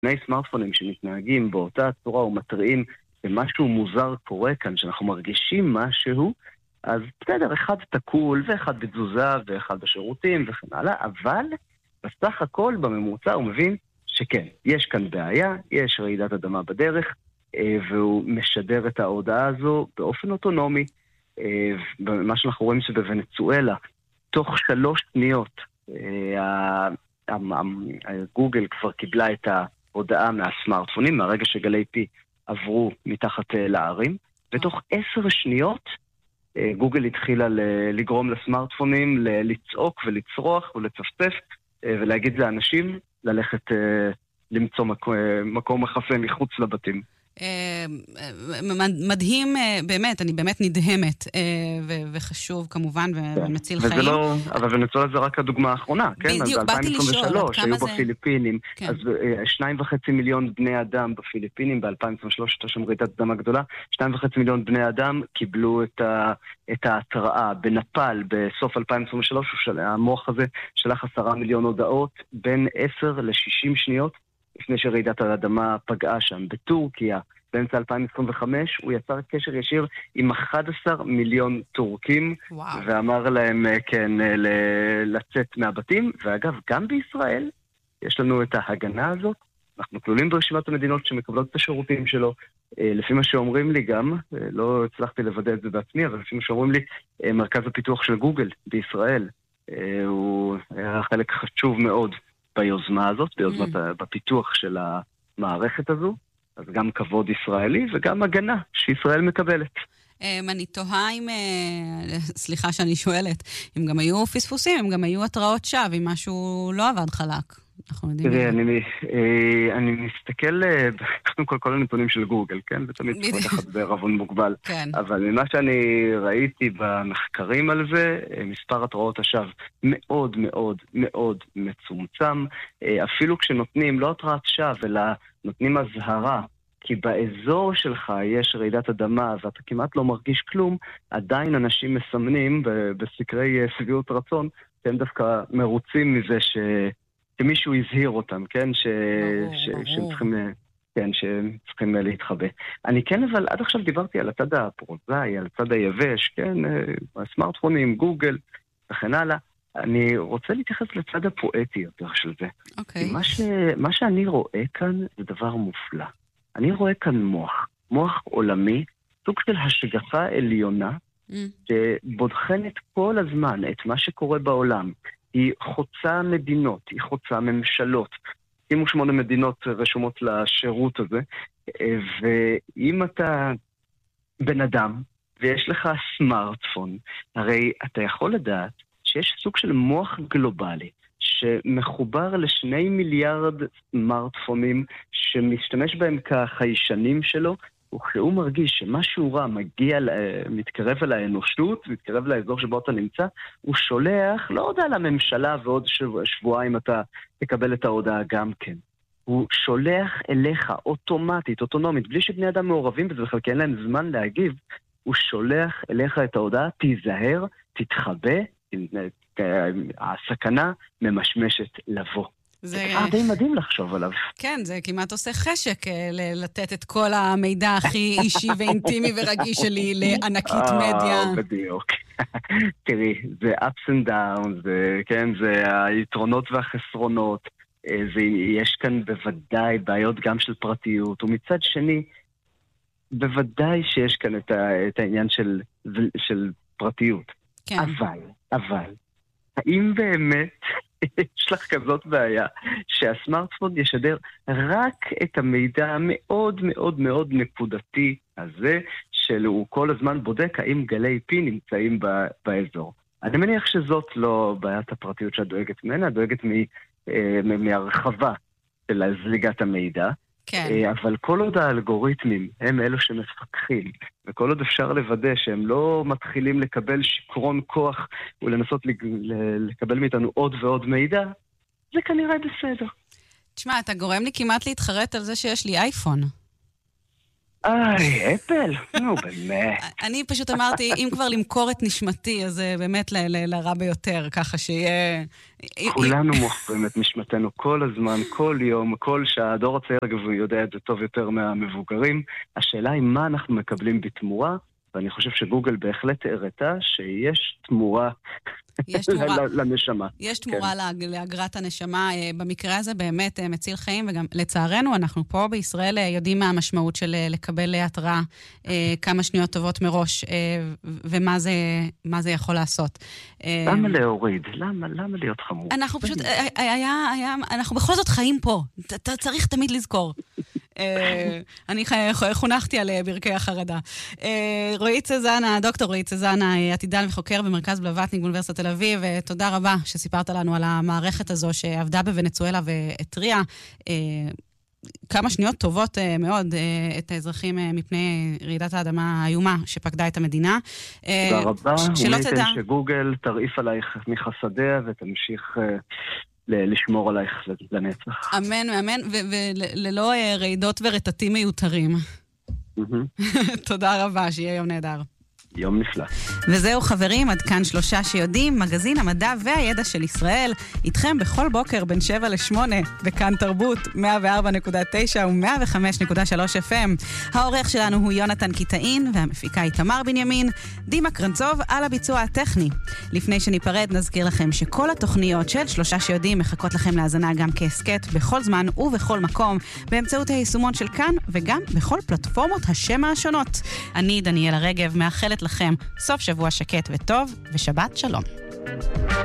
שני סמארטפונים שמתנהגים באותה צורה ומתריעים שמשהו מוזר קורה כאן, שאנחנו מרגישים משהו, אז בסדר, אחד תקול ואחד בתזוזה ואחד בשירותים וכן הלאה, אבל בסך הכל בממוצע הוא מבין שכן, יש כאן בעיה, יש רעידת אדמה בדרך, והוא משדר את ההודעה הזו באופן אוטונומי. מה שאנחנו רואים שבוונצואלה, תוך 3 שניות, גוגל כבר קיבלה את ההודעה מהסמארטפונים, מהרגע שגלי פי עברו מתחת לערים, ותוך 10 שניות גוגל התחילה לגרום לסמארטפונים לצעוק ולצרוח ולצפצף ולהגיד לאנשים ללכת למצוא מקום מחפה מחוץ לבתים. מדהים, באמת, אני באמת נדהמת, וחשוב כמובן, ומציל חיים. אבל ונצואלה זה רק הדוגמה האחרונה, כן? בדיוק, באתי לשאול, עד כמה זה... היו בפיליפינים, אז 2.5 מיליון בני אדם בפיליפינים, ב-2023, הייתה שם רעידת אדמה גדולה, 2.5 מיליון בני אדם קיבלו את ההתראה. בנפאל, בסוף 2023, המוח הזה שלח 10 מיליון הודעות, בין 10 ל-60 שניות, לפני שרעידת האדמה פגעה שם. בטורקיה, באמצע 2025, הוא יצר קשר ישיר עם 11 מיליון טורקים, ואמר להם, כן, לצאת מהבתים. ואגב, גם בישראל, יש לנו את ההגנה הזאת. אנחנו כלולים ברשימת המדינות שמקבלות את השירותים שלו. לפי מה שאומרים לי גם, לא הצלחתי לוודא את זה בעצמי, אבל לפי מה שאומרים לי, מרכז הפיתוח של גוגל בישראל, הוא היה חלק חשוב מאוד ביוזמה הזאת, בפיתוח של המערכת הזו, אז גם כבוד ישראלי וגם הגנה שישראל מקבלת. אני תוהה אם, סליחה שאני שואלת, אם גם היו פספוסים, אם גם היו התראות שווא, אם משהו לא עבד חלק. תראי, אני מסתכל קודם כל הנתונים של גוגל, כן? ותמיד צריך לקחת בערבון מוגבל. אבל ממה שאני ראיתי במחקרים על זה, מספר התראות השווא מאוד מאוד מאוד מצומצם. אפילו כשנותנים לא התראת שווא, אלא נותנים הזהרה, כי באזור שלך יש רעידת אדמה ואתה כמעט לא מרגיש כלום, עדיין אנשים מסמנים בסקרי שביעות רצון, הם דווקא מרוצים מזה שמישהו הזהיר אותם, כן? שהם צריכים להתחבא. אני כן, אבל עד עכשיו דיברתי על הצד הפרוזאי, על הצד היבש, כן? הסמארטפונים, גוגל וכן הלאה. אני רוצה להתייחס לצד הפואטי יותר של זה. מה שאני רואה כאן זה דבר מופלא. אני רואה כאן מוח עולמי, סוג של השגחה עליונה, שבודחנת כל הזמן את מה שקורה בעולם. היא חוצה מדינות, היא חוצה ממשלות. 28 מדינות רשומות לשירות הזה, ואם אתה בן אדם ויש לך סמארטפון, הרי אתה יכול לדעת שיש סוג של מוח גלובלי, שמחובר ל2 מיליארד סמארטפונים שמשתמש בהם כחיישנים שלו, וכשהוא מרגיש שמשהו רע מתקרב אל האנושות, מתקרב לאזור שבו אתה נמצא, הוא שולח, לא יודע לממשלה ועוד שבועיים אתה תקבל את ההודעה גם כן. הוא שולח אליך אוטומטית, אוטונומית, בלי שבני אדם מעורבים בזה בכלל, כי אין להם זמן להגיב, הוא שולח אליך את ההודעה, תיזהר, תתחבא, הסכנה ממשמשת לבוא. זה די מדהים לחשוב עליו. כן, זה כמעט עושה חשק לתת את כל המידע הכי אישי ואינטימי ורגיש שלי לענקית מדיה. בדיוק. תראי, זה ups and downs, זה היתרונות והחסרונות, יש כאן בוודאי בעיות גם של פרטיות, ומצד שני, בוודאי שיש כאן את העניין של פרטיות. אבל, האם באמת יש לך כזאת בעיה שהסמארטפון ישדר רק את המידע המאוד מאוד מאוד נקודתי הזה, שהוא כל הזמן בודק האם גלי פי נמצאים באזור? אני מניח שזאת לא בעיית הפרטיות שאת דואגת ממנה, דואגת מהרחבה של זליגת המידע. כן. אבל כל עוד האלגוריתמים הם אלו שמפקחים, וכל עוד אפשר לוודא שהם לא מתחילים לקבל שיקרון כוח ולנסות לקבל מאיתנו עוד ועוד מידע, זה כנראה בסדר. תשמע, אתה גורם לי כמעט להתחרט על זה שיש לי אייפון. אפל? נו, באמת. אני פשוט אמרתי, אם כבר למכור את נשמתי, אז באמת לרע ביותר, ככה שיהיה... כולנו מוכרים את נשמתנו כל הזמן, כל יום, כל שעה. הדור הצעיר, אגב, הוא יודע את זה טוב יותר מהמבוגרים. השאלה היא מה אנחנו מקבלים בתמורה, ואני חושב שגוגל בהחלט הראתה שיש תמורה לנשמה. יש תמורה לאגרת הנשמה. במקרה הזה באמת מציל חיים, וגם לצערנו אנחנו פה בישראל יודעים מה המשמעות של לקבל התראה כמה שניות טובות מראש, ומה זה יכול לעשות. למה להוריד? למה להיות חמור? אנחנו פשוט, אנחנו בכל זאת חיים פה. אתה צריך תמיד לזכור. אני חונכתי על ברכי החרדה. רועי צזנה, דוקטור רועי צזנה, עתידן וחוקר במרכז בלווטניק באוניברסיטת תל אביב, ותודה רבה שסיפרת לנו על המערכת הזו שעבדה בוונצואלה והטריעה כמה שניות טובות מאוד את האזרחים מפני רעידת האדמה האיומה שפקדה את המדינה. תודה רבה, וניתן שגוגל תרעיף עלייך מחסדיה ותמשיך לשמור עלייך לנצח. אמן, אמן, וללא רעידות ורטטים מיותרים. תודה רבה, שיהיה יום נהדר. יום נפלא. וזהו חברים, עד כאן 3 שיודעים, מגזין המדע והידע של ישראל, איתכם בכל בוקר בין 7 ל-8, בכאן תרבות, 104.9 ו-105.3 FM. העורך שלנו הוא יונתן קיטאין, והמפיקה היא תמר בנימין, דימה קרנצוב על הביצוע הטכני. לפני שניפרד, נזכיר לכם שכל התוכניות של 3 שיודעים מחכות לכם להזנה גם כעסקט, בכל זמן ובכל מקום, באמצעות היישומון של כאן, וגם בכל פלטפורמות השם השונות. אני דניאלה רגב, מאחלת לכם סוף שבוע שקט וטוב, ושבת שלום.